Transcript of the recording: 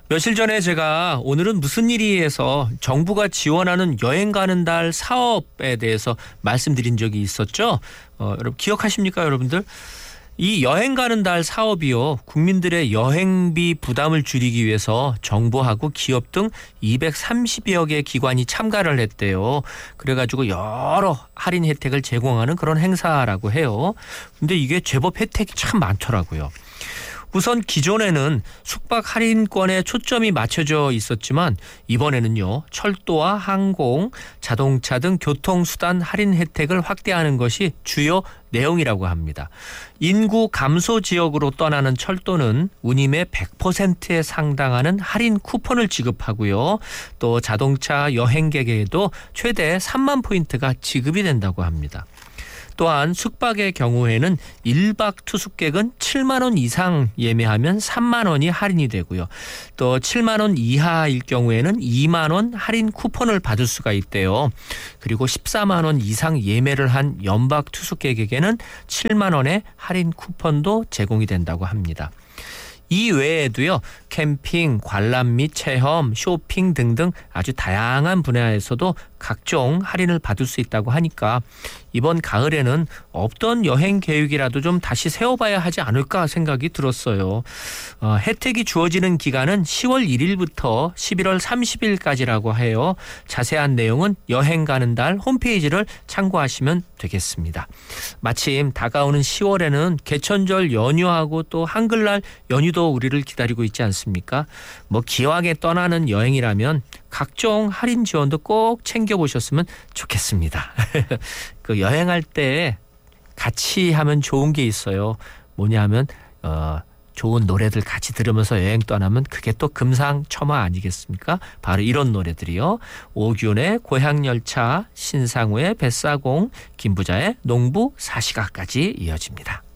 며칠 전에 제가 오늘은 무슨 일이에서 정부가 지원하는 여행 가는 달 사업에 대해서 말씀드린 적이 있었죠. 여러분 기억하십니까, 여러분들? 이 여행 가는 달 사업이요, 국민들의 여행비 부담을 줄이기 위해서 정부하고 기업 등 230여 개 기관이 참가를 했대요. 그래가지고 여러 할인 혜택을 제공하는 그런 행사라고 해요. 근데 이게 제법 혜택이 참 많더라고요. 우선 기존에는 숙박 할인권에 초점이 맞춰져 있었지만 이번에는요, 철도와 항공, 자동차 등 교통수단 할인 혜택을 확대하는 것이 주요 내용이라고 합니다. 인구 감소 지역으로 떠나는 철도는 운임의 100%에 상당하는 할인 쿠폰을 지급하고요. 또 자동차 여행객에게도 최대 3만 포인트가 지급이 된다고 합니다. 또한 숙박의 경우에는 1박 투숙객은 7만 원 이상 예매하면 3만 원이 할인이 되고요. 또 7만 원 이하일 경우에는 2만 원 할인 쿠폰을 받을 수가 있대요. 그리고 14만 원 이상 예매를 한 연박 투숙객에게는 7만 원의 할인 쿠폰도 제공이 된다고 합니다. 이 외에도요, 캠핑, 관람 및 체험, 쇼핑 등등 아주 다양한 분야에서도 각종 할인을 받을 수 있다고 하니까 이번 가을에는 없던 여행 계획이라도 좀 다시 세워봐야 하지 않을까 생각이 들었어요. 혜택이 주어지는 기간은 10월 1일부터 11월 30일까지라고 해요. 자세한 내용은 여행 가는 달 홈페이지를 참고하시면 되겠습니다. 마침 다가오는 10월에는 개천절 연휴하고 또 한글날 연휴도 우리를 기다리고 있지 않습니까? 기왕에 떠나는 여행이라면 각종 할인 지원도 꼭 챙겨보셨으면 좋겠습니다. 그 여행할 때 같이 하면 좋은 게 있어요. 뭐냐 하면 좋은 노래들 같이 들으면서 여행 떠나면 그게 또 금상첨화 아니겠습니까? 바로 이런 노래들이요. 오균의 고향열차, 신상우의 뱃사공, 김부자의 농부 사시가까지 이어집니다.